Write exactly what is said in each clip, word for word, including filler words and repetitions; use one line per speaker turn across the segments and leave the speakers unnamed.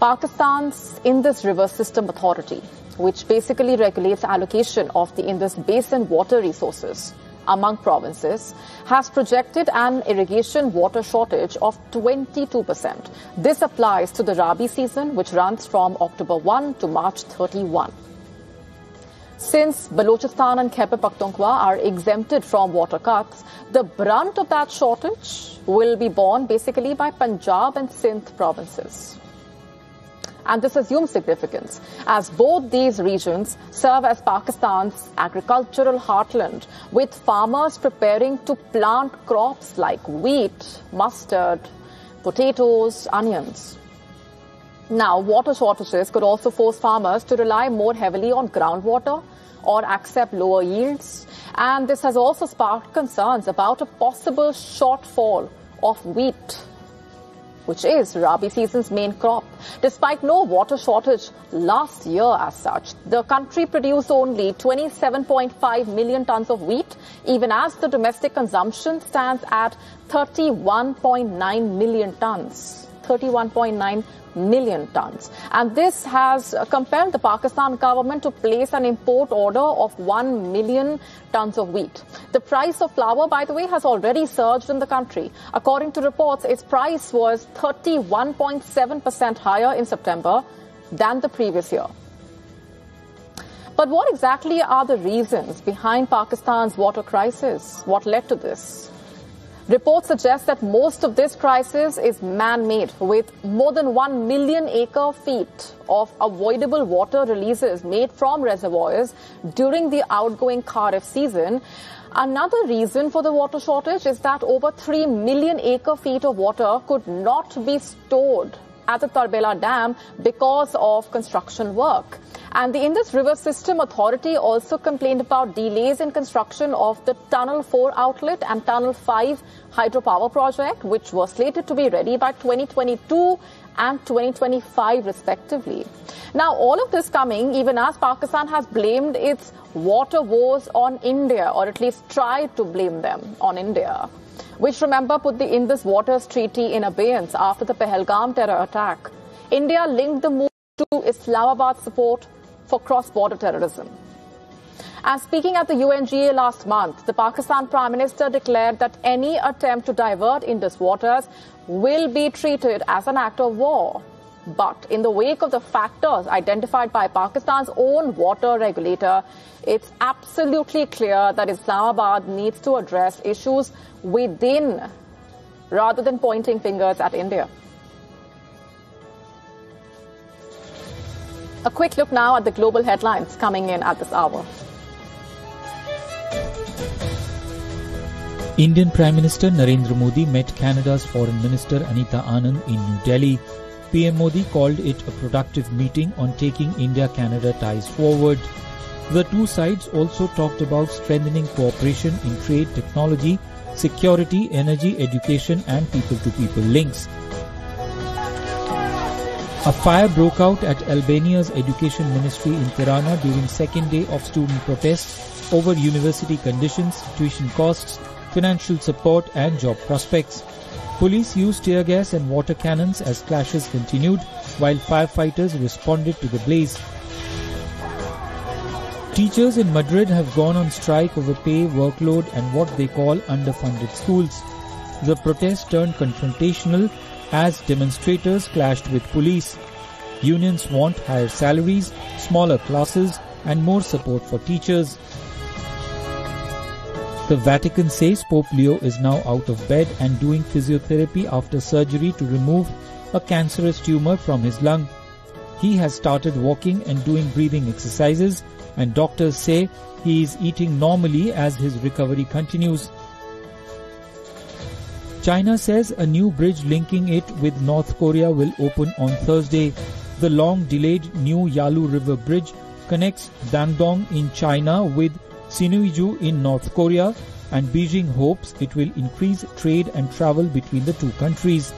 Pakistan's Indus River System Authority, which basically regulates allocation of the Indus Basin water resources among provinces, has projected an irrigation water shortage of twenty-two percent. This applies to the Rabi season, which runs from October first to March thirty-first. Since Balochistan and Khyber Pakhtunkhwa are exempted from water cuts, the brunt of that shortage will be borne basically by Punjab and Sindh provinces. And this assumes significance, as both these regions serve as Pakistan's agricultural heartland, with farmers preparing to plant crops like wheat, mustard, potatoes, onions. Now, water shortages could also force farmers to rely more heavily on groundwater or accept lower yields. And this has also sparked concerns about a possible shortfall of wheat, which is Rabi season's main crop. Despite no water shortage last year as such, the country produced only twenty-seven point five million tons of wheat, even as the domestic consumption stands at thirty-one point nine million tons. thirty-one point nine million tons. And this has compelled the Pakistan government to place an import order of one million tons of wheat. The price of flour, by the way, has already surged in the country. According to reports, its price was thirty-one point seven percent higher in September than the previous year. But what exactly are the reasons behind Pakistan's water crisis? What led to this? Reports suggest that most of this crisis is man-made, with more than one million acre-feet of avoidable water releases made from reservoirs during the outgoing Kharif season. Another reason for the water shortage is that over three million acre-feet of water could not be stored at the Tarbela Dam because of construction work. And the Indus River System Authority also complained about delays in construction of the Tunnel four outlet and Tunnel five hydropower project, which was slated to be ready by twenty twenty-two and twenty twenty-five respectively. Now, all of this coming even as Pakistan has blamed its water woes on India, or at least tried to blame them on India, which, remember, put the Indus Waters Treaty in abeyance after the Pahalgam terror attack. India linked the move to Islamabad's support for cross-border terrorism. And speaking at the U N G A last month, the Pakistan Prime Minister declared that any attempt to divert Indus waters will be treated as an act of war. But in the wake of the factors identified by Pakistan's own water regulator, it's absolutely clear that Islamabad needs to address issues within rather than pointing fingers at India. A quick look now at the global headlines coming in at this hour.
Indian Prime Minister Narendra Modi met Canada's Foreign Minister Anita Anand in New Delhi. P M Modi called it a productive meeting on taking India-Canada ties forward. The two sides also talked about strengthening cooperation in trade, technology, security, energy, education and people-to-people links. A fire broke out at Albania's education ministry in Tirana during second day of student protests over university conditions, tuition costs, financial support and job prospects. Police used tear gas and water cannons as clashes continued, while firefighters responded to the blaze. Teachers in Madrid have gone on strike over pay, workload and what they call underfunded schools. The protest turned confrontational as demonstrators clashed with police. Unions want higher salaries, smaller classes and more support for teachers. The Vatican says Pope Leo is now out of bed and doing physiotherapy after surgery to remove a cancerous tumor from his lung. He has started walking and doing breathing exercises, and doctors say he is eating normally as his recovery continues. China says a new bridge linking it with North Korea will open on Thursday. The long-delayed new Yalu River Bridge connects Dandong in China with Sinuiju in North Korea, and Beijing hopes it will increase trade and travel between the two countries.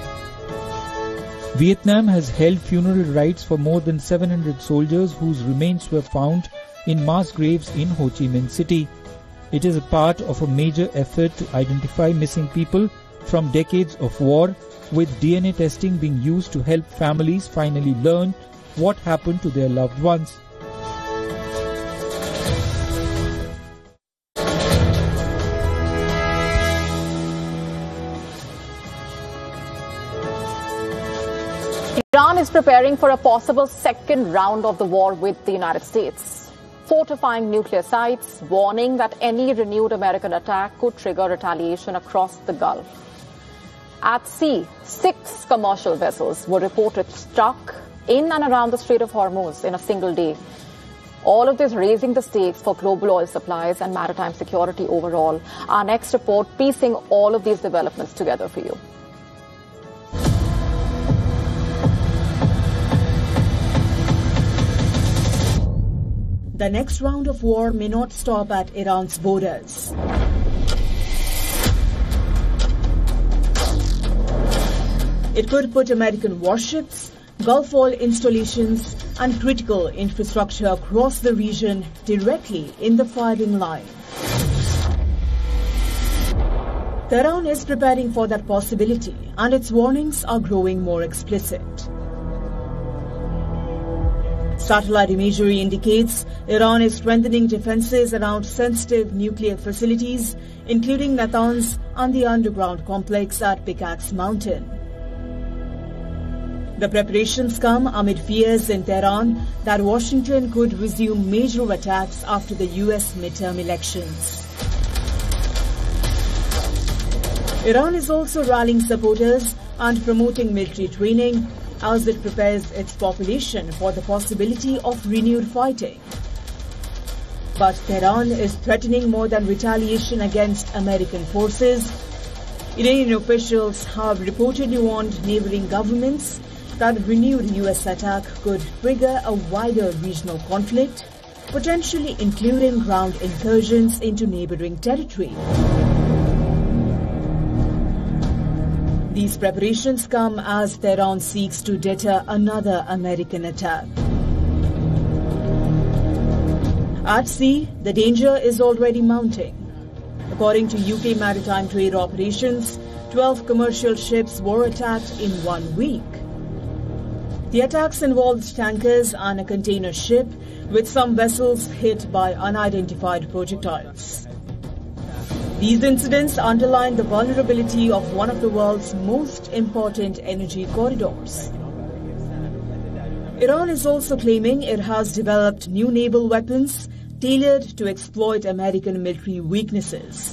Vietnam has held funeral rites for more than seven hundred soldiers whose remains were found in mass graves in Ho Chi Minh City. It is a part of a major effort to identify missing people from decades of war with D N A testing being used to help families finally learn what happened to their loved ones.
Iran is preparing for a possible second round of the war with the United States, fortifying nuclear sites, warning that any renewed American attack could trigger retaliation across the Gulf. At sea, six commercial vessels were reported struck in and around the Strait of Hormuz in a single day. All of this raising the stakes for global oil supplies and maritime security overall. Our next report piecing all of these developments together for you.
The next round of war may not stop at Iran's borders. It could put American warships, Gulf oil installations, and critical infrastructure across the region directly in the firing line. Tehran is preparing for that possibility, and its warnings are growing more explicit. Satellite imagery indicates Iran is strengthening defenses around sensitive nuclear facilities, including Natanz and the underground complex at Pickaxe Mountain. The preparations come amid fears in Tehran that Washington could resume major attacks after the U S midterm elections. Iran is also rallying supporters and promoting military training as it prepares its population for the possibility of renewed fighting. But Tehran is threatening more than retaliation against American forces. Iranian officials have reportedly warned neighboring governments that a renewed U S attack could trigger a wider regional conflict, potentially including ground incursions into neighboring territory. These preparations come as Tehran seeks to deter another American attack. At sea, the danger is already mounting. According to U K maritime trade operations, twelve commercial ships were attacked in one week. The attacks involved tankers and a container ship, with some vessels hit by unidentified projectiles. These incidents underline the vulnerability of one of the world's most important energy corridors. Iran is also claiming it has developed new naval weapons tailored to exploit American military weaknesses.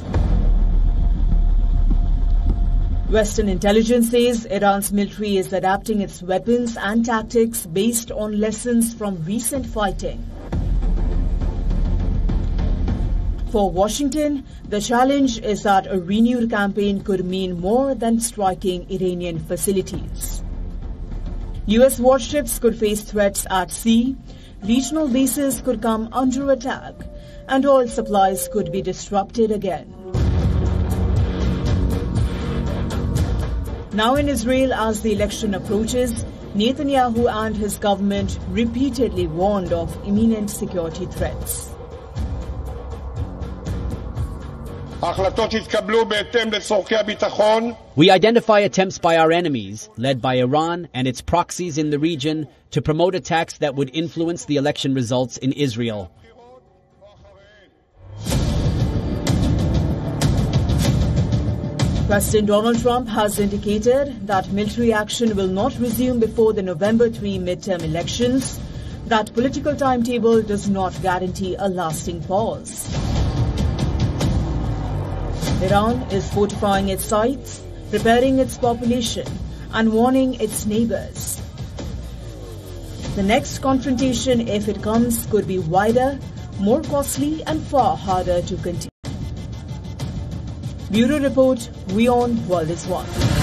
Western intelligence says Iran's military is adapting its weapons and tactics based on lessons from recent fighting. For Washington, the challenge is that a renewed campaign could mean more than striking Iranian facilities. U S warships could face threats at sea, regional bases could come under attack, and oil supplies could be disrupted again. Now in Israel, as the election approaches, Netanyahu and his government repeatedly warned of imminent security threats.
We identify attempts by our enemies, led by Iran and its proxies in the region, to promote attacks that would influence the election results in Israel.
President Donald Trump has indicated that military action will not resume before the November third midterm elections. That political timetable does not guarantee a lasting pause. Iran is fortifying its sites, preparing its population, and warning its neighbors. The next confrontation, if it comes, could be wider, more costly, and far harder to continue. Bureau Report, WION World is One.